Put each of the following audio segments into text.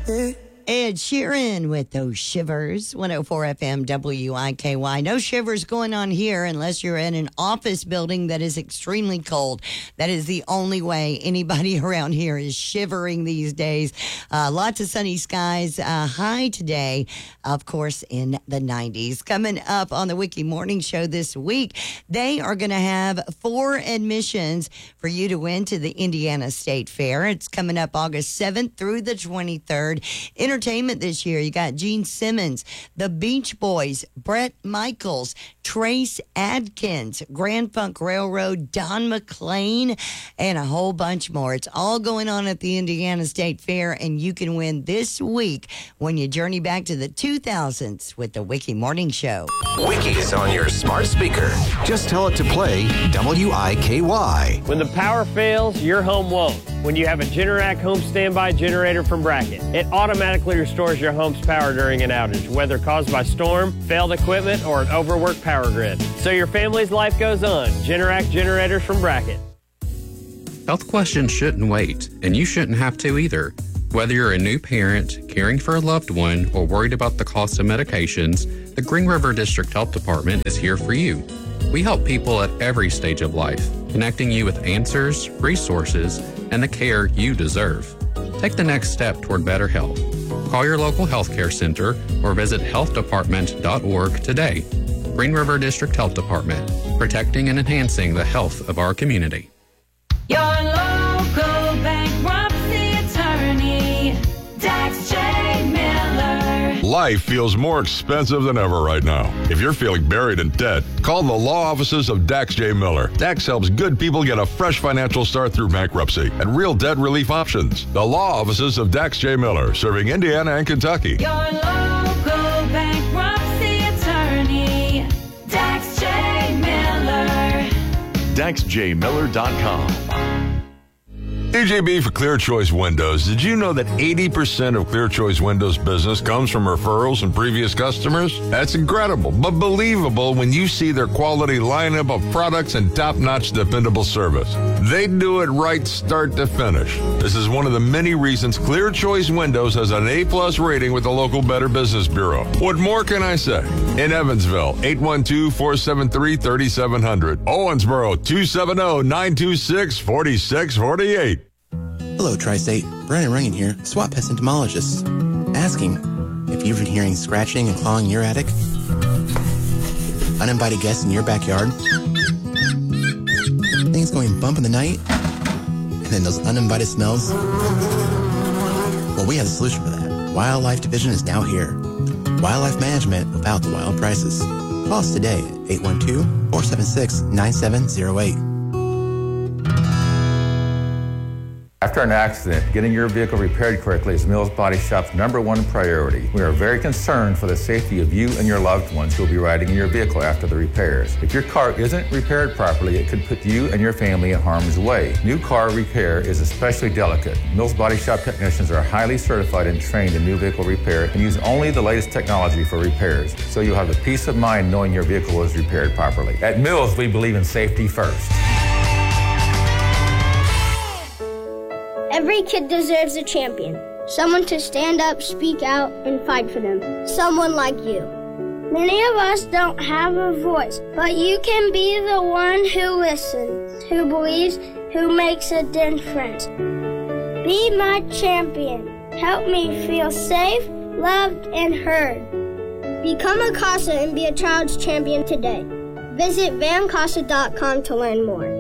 Ed Sheeran with those shivers. 104 FM WIKY. No shivers going on here unless you're in an office building that is extremely cold. That is the only way anybody around here is shivering these days. Lots of sunny skies. High today, of course, in the 90s. Coming up on the Wiki Morning Show this week, they are going to have 4 admissions for you to win to the Indiana State Fair. It's coming up August 7th through the 23rd. Entertainment this year, you got Gene Simmons, the Beach Boys, Bret Michaels, Trace Adkins, Grand Funk Railroad, Don McLean, and a whole bunch more. It's all going on at the Indiana State Fair, and you can win this week when you journey back to the 2000s with the Wiki Morning Show. Wiki is on your smart speaker. Just tell it to play WIKY. When the power fails, your home won't. When you have a Generac home standby generator from Bracket, it automatically restores your home's power during an outage, whether caused by storm, failed equipment, or an overworked power grid. So your family's life goes on. Generac generators from Bracket. Health questions shouldn't wait, and you shouldn't have to either. Whether you're a new parent, caring for a loved one, or worried about the cost of medications, the Green River District Health Department is here for you. We help people at every stage of life, connecting you with answers, resources, and the care you deserve. Take the next step toward better health. Call your local healthcare center or visit healthdepartment.org today. Green River District Health Department, protecting and enhancing the health of our community. Your local bankruptcy attorney, Dax J. Miller. Life feels more expensive than ever right now. If you're feeling buried in debt, call the law offices of Dax J. Miller. Dax helps good people get a fresh financial start through bankruptcy and real debt relief options. The law offices of Dax J. Miller, serving Indiana and Kentucky. Your local bankruptcy attorney, Dax J. Miller. DaxJMiller.com. DJB for Clear Choice Windows. Did you know that 80% of Clear Choice Windows business comes from referrals and previous customers? That's incredible, but believable when you see their quality lineup of products and top-notch dependable service. They do it right start to finish. This is one of the many reasons Clear Choice Windows has an A+ rating with the local Better Business Bureau. What more can I say? In Evansville, 812-473-3700. Owensboro, 270-926-4648. Hello, Tri-State. Brandon Runyon here, SWAT Pest Entomologist. Asking if you've been hearing scratching and clawing in your attic, uninvited guests in your backyard, things going bump in the night, and then those uninvited smells. Well, we have a solution for that. Wildlife Division is now here. Wildlife management without the wild prices. Call us today at 812-476-9708. After an accident, getting your vehicle repaired correctly is Mills Body Shop's #1 priority. We are very concerned for the safety of you and your loved ones who will be riding in your vehicle after the repairs. If your car isn't repaired properly, it could put you and your family in harm's way. New car repair is especially delicate. Mills Body Shop technicians are highly certified and trained in new vehicle repair and use only the latest technology for repairs, so you'll have the peace of mind knowing your vehicle is repaired properly. At Mills, we believe in safety first. Every kid deserves a champion. Someone to stand up, speak out, and fight for them. Someone like you. Many of us don't have a voice, but you can be the one who listens, who believes, who makes a difference. Be my champion. Help me feel safe, loved, and heard. Become a CASA and be a child's champion today. Visit vancasa.com to learn more.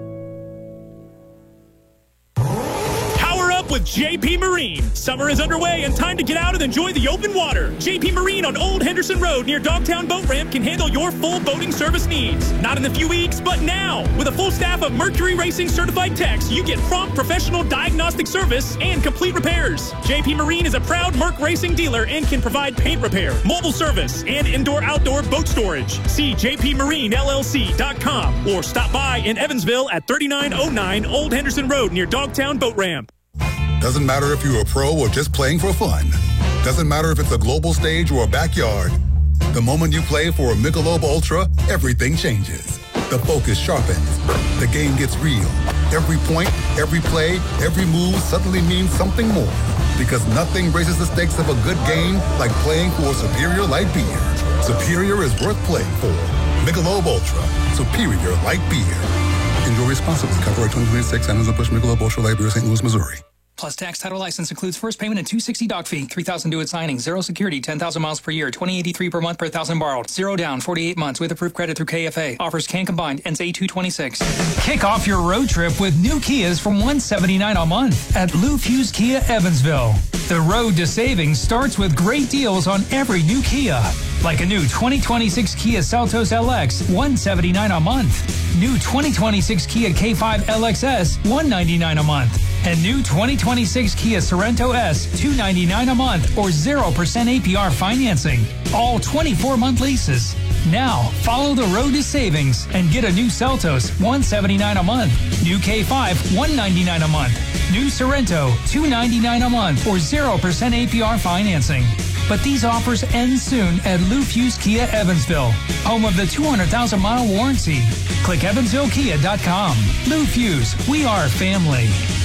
With JP Marine. Summer is underway and time to get out and enjoy the open water. JP Marine on Old Henderson Road near Dogtown Boat Ramp can handle your full boating service needs. Not in a few weeks, but now. With a full staff of Mercury Racing certified techs, you get prompt professional diagnostic service and complete repairs. JP Marine is a proud Merc Racing dealer and can provide paint repair, mobile service, and indoor-outdoor boat storage. See jpmarinellc.com or stop by in Evansville at 3909 Old Henderson Road near Dogtown Boat Ramp. Doesn't matter if you're a pro or just playing for fun. Doesn't matter if it's a global stage or a backyard. The moment you play for a Michelob Ultra, everything changes. The focus sharpens. The game gets real. Every point, every play, every move suddenly means something more. Because nothing raises the stakes of a good game like playing for Superior Light Beer. Superior is worth playing for. Michelob Ultra, Superior Light Beer. Enjoy responsibly. Copyright 2026, Anheuser-Busch Michelob Ultra Light Beer, St. Louis, Missouri. Plus tax, title, license includes first payment and $260 doc fee, $3,000 due at signing, 0 security, 10,000 miles per year, $20.83 per month per 1,000 borrowed, 0 down, 48 months with approved credit through KFA. Offers can combine, ends 8/2/26. Kick off your road trip with new Kias from $179 a month at Lou Fuse Kia Evansville. The road to savings starts with great deals on every new Kia, like a new 2026 Kia Seltos LX, $179 a month. New 2026 Kia K5 LXS, $199 a month. And new 2026 Kia Sorento S, $299 a month or 0% APR financing. All 24-month leases. Now, follow the road to savings and get a new Seltos, $179 a month. New K5, $199 a month. New Sorento, $299 a month or 0% APR financing. But these offers end soon at Lou Fuse Kia Evansville, home of the 200,000-mile warranty. Click EvansvilleKia.com. Lou Fuse, we are family.